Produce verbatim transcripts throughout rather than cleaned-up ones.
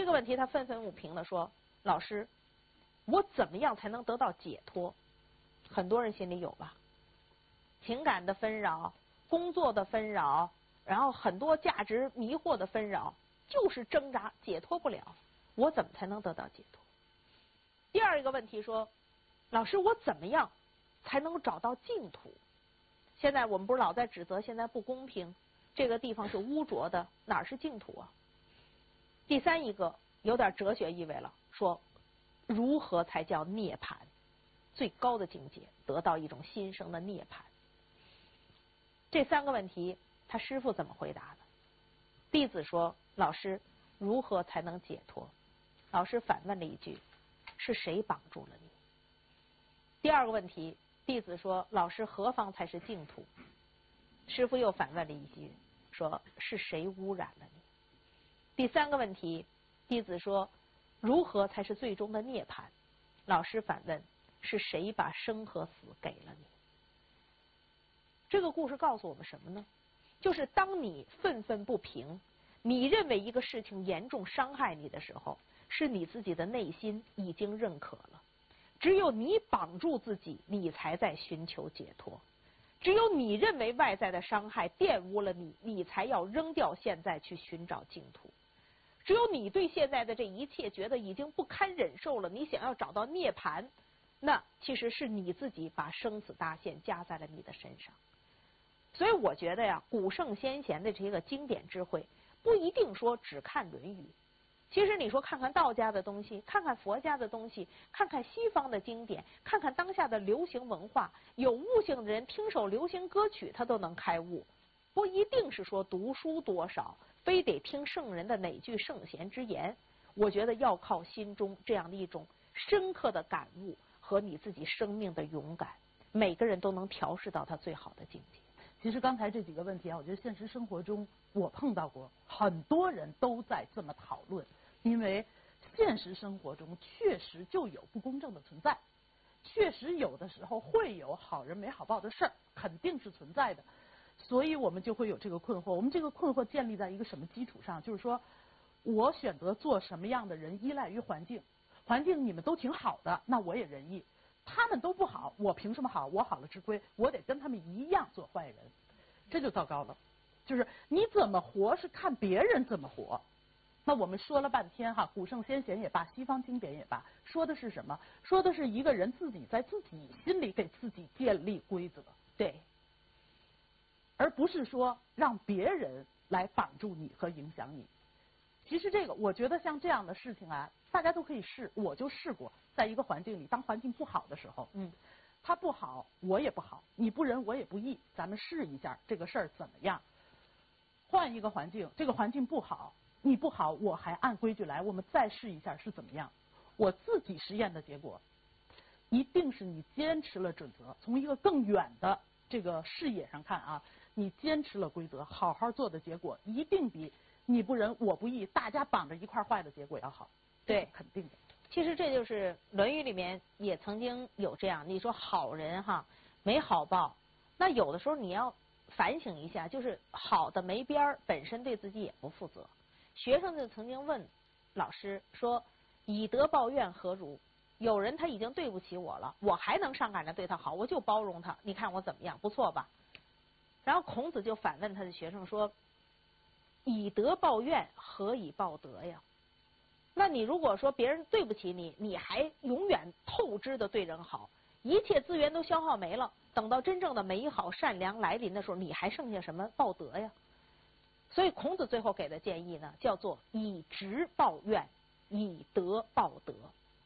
这个问题他愤愤不平地说：“老师，我怎么样才能得到解脱？”很多人心里有吧，情感的纷扰，工作的纷扰，然后很多价值迷惑的纷扰，就是挣扎解脱不了。我怎么才能得到解脱？第二一个问题说：“老师，我怎么样才能找到净土？”现在我们不是老在指责现在不公平，这个地方是污浊的，哪儿是净土啊？第三一个有点哲学意味了，说如何才叫涅槃？最高的境界，得到一种新生的涅槃。这三个问题，他师父怎么回答的？弟子说：“老师，如何才能解脱？”老师反问了一句：“是谁绑住了你？”第二个问题，弟子说：“老师，何方才是净土？”师父又反问了一句，说：“是谁污染了你？”第三个问题，弟子说：“如何才是最终的涅槃？”老师反问：“是谁把生和死给了你？”这个故事告诉我们什么呢？就是当你愤愤不平，你认为一个事情严重伤害你的时候，是你自己的内心已经认可了。只有你绑住自己，你才在寻求解脱。只有你认为外在的伤害玷污了你，你才要扔掉现在去寻找净土。只有你对现在的这一切觉得已经不堪忍受了，你想要找到涅槃，那其实是你自己把生死大限加在了你的身上。所以我觉得呀，古圣先贤的这个经典智慧不一定说只看《论语》，其实你说看看道家的东西，看看佛家的东西，看看西方的经典，看看当下的流行文化，有悟性的人听首流行歌曲他都能开悟，不一定是说读书多少，非得听圣人的哪句圣贤之言。我觉得要靠心中这样的一种深刻的感悟和你自己生命的勇敢，每个人都能调试到他最好的境界。 其实刚才这几个问题啊，我觉得现实生活中我碰到过，很多人都在这么讨论，因为现实生活中确实就有不公正的存在，确实有的时候会有好人没好报的事儿，肯定是存在的，所以我们就会有这个困惑。我们这个困惑建立在一个什么基础上？就是说我选择做什么样的人依赖于环境，环境你们都挺好的，那我也仁义。他们都不好，我凭什么好？我好了吃亏，我得跟他们一样做坏人，这就糟糕了。就是你怎么活是看别人怎么活。那我们说了半天哈，古圣先贤也罢，西方经典也罢，说的是什么？说的是一个人自己在自己心里给自己建立规则， 对， 而不是说让别人来绑住你和影响你。其实这个，我觉得像这样的事情啊，大家都可以试，我就试过，在一个环境里，当环境不好的时候，嗯，他不好，我也不好，你不仁，我也不义，咱们试一下这个事儿怎么样？换一个环境，这个环境不好，你不好，我还按规矩来，我们再试一下是怎么样？我自己实验的结果，一定是你坚持了准则，从一个更远的这个视野上看啊，你坚持了规则，好好做的结果，一定比你不仁我不义，大家绑着一块坏的结果要好。 对， 肯定的。 其实这就是《论语》里面也曾经有这样，你说好人哈没好报，那有的时候你要反省一下，就是好的没边儿，本身对自己也不负责。学生就曾经问老师说：“以德报怨何如？”有人他已经对不起我了，我还能上赶着对他好，我就包容他，你看我怎么样？不错吧？然后孔子就反问他的学生说：“以德报怨，何以报德呀？”那你如果说别人对不起你，你还永远透支的对人好，一切资源都消耗没了，等到真正的美好善良来临的时候，你还剩下什么报德呀？所以孔子最后给的建议呢，叫做以直报怨，以德报德。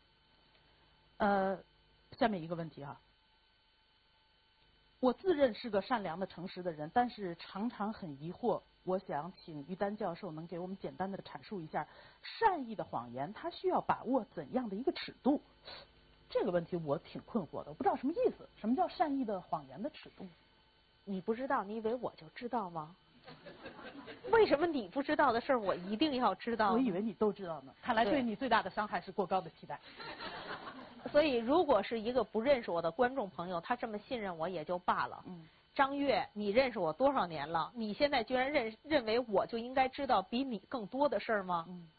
呃，下面一个问题啊，我自认是个善良的、诚实的人，但是常常很疑惑。我想请于丹教授能给我们简单的阐述一下，善意的谎言它需要把握怎样的一个尺度？这个问题我挺困惑的，我不知道什么意思。什么叫善意的谎言的尺度？ 你不知道，你以为我就知道吗？为什么你不知道的事儿我一定要知道？ 我以为你都知道呢。看来对你最大的伤害是过高的期待。 所以，如果是一个不认识我的观众朋友，他这么信任我也就罢了。嗯。张悦，你认识我多少年了？你现在居然认认为我就应该知道比你更多的事儿吗？嗯，